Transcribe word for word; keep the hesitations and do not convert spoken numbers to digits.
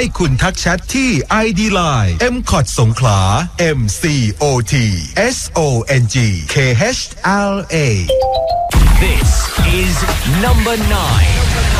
คุณทักแชทที่ ไอ ดี Line เอ็ม ซี โอ ที สงขลา เอ็ม ซี โอ ที S O N G K H L A This is number nine